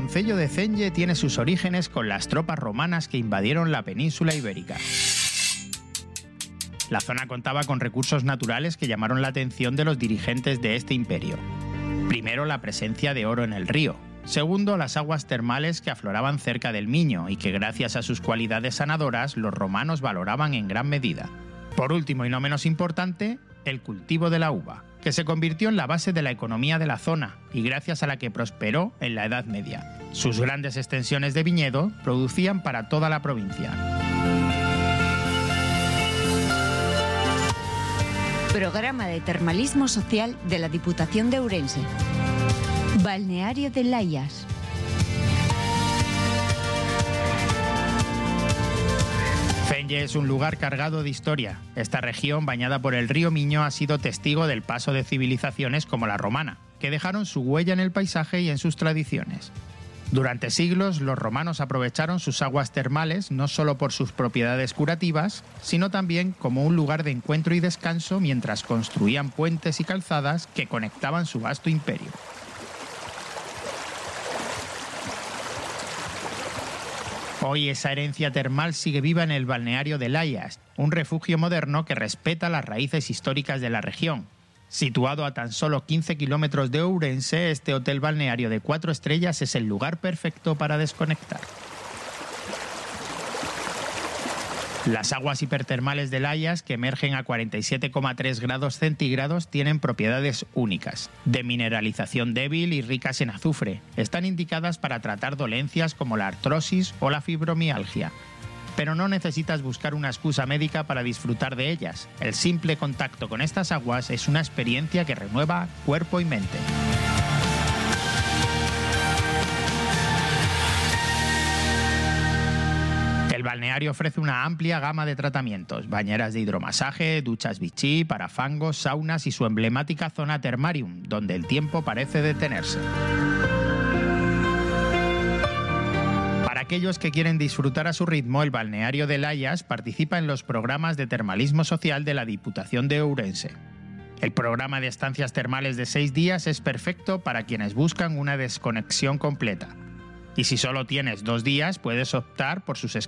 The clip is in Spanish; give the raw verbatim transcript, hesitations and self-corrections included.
concello de Cenge tiene sus orígenes con las tropas romanas que invadieron la península ibérica. La zona contaba con recursos naturales que llamaron la atención de los dirigentes de este imperio. Primero, la presencia de oro en el río. Segundo, las aguas termales que afloraban cerca del Miño y que gracias a sus cualidades sanadoras los romanos valoraban en gran medida. Por último y no menos importante, el cultivo de la uva, que se convirtió en la base de la economía de la zona y gracias a la que prosperó en la Edad Media. Sus grandes extensiones de viñedo producían para toda la provincia. Programa de termalismo social de la Diputación de Ourense. Balneario de Layas. Cenge es un lugar cargado de historia. Esta región, bañada por el río Miño, ha sido testigo del paso de civilizaciones como la romana, que dejaron su huella en el paisaje y en sus tradiciones. Durante siglos, los romanos aprovecharon sus aguas termales no solo por sus propiedades curativas, sino también como un lugar de encuentro y descanso mientras construían puentes y calzadas que conectaban su vasto imperio. Hoy esa herencia termal sigue viva en el balneario de Layas, un refugio moderno que respeta las raíces históricas de la región. Situado a tan solo quince kilómetros de Ourense, este hotel balneario de cuatro estrellas es el lugar perfecto para desconectar. Las aguas hipertermales de Layas, que emergen a cuarenta y siete coma tres grados centígrados, tienen propiedades únicas, de mineralización débil y ricas en azufre. Están indicadas para tratar dolencias como la artrosis o la fibromialgia. Pero no necesitas buscar una excusa médica para disfrutar de ellas. El simple contacto con estas aguas es una experiencia que renueva cuerpo y mente. El balneario ofrece una amplia gama de tratamientos, bañeras de hidromasaje, duchas Vichy, para fangos, saunas y su emblemática zona Termarium, donde el tiempo parece detenerse. Para aquellos que quieren disfrutar a su ritmo, el balneario de Layas participa en los programas de termalismo social de la Diputación de Ourense. El programa de estancias termales de seis días es perfecto para quienes buscan una desconexión completa. Y si solo tienes dos días, puedes optar por sus